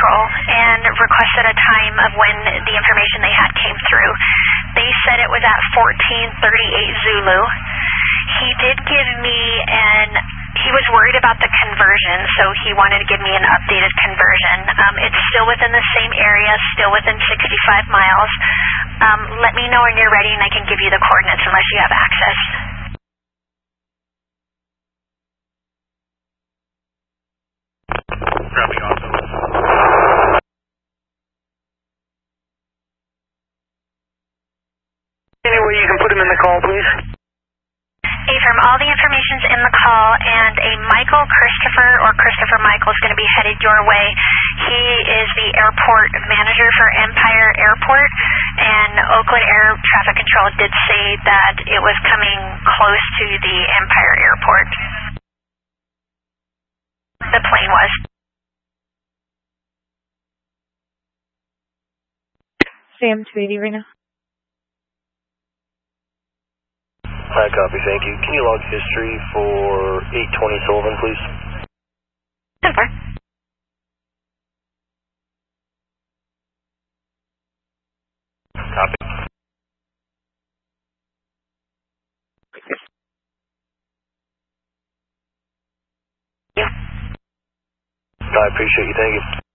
Control and requested a time of when the information they had came through. They said it was at 14:38 Zulu. He did give me he was worried about the conversion, so he wanted to give me an updated conversion. It's still within the same area, still within 65 miles. Let me know when you're ready and I can give you the coordinates unless you have access. Dropping off. Any way you can put him in the call, please? Affirm, all the information's in the call, and a Michael Christopher or Christopher Michael is going to be headed your way. He is the airport manager for Empire Airport, and Oakland Air Traffic Control did say that it was coming close to the Empire Airport. The plane was. Sam 280 right now. Hi, copy, thank you. Can you log history for 820 Sullivan, please? Super. Copy. Yeah. I appreciate you, thank you.